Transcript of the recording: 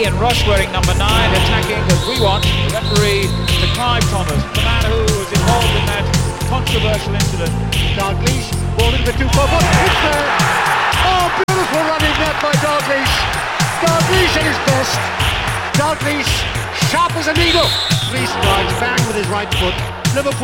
Ian Rush wearing number 9, attacking as we want. The referee, Mr. Clive Thomas, the man who was involved in that controversial incident. Dalglish, ball in the 2-4, but it's there. Oh, beautiful running net by Dalglish. Dalglish at his best. Dalglish, sharp as a needle. Three strides, bang with his right foot. Liverpool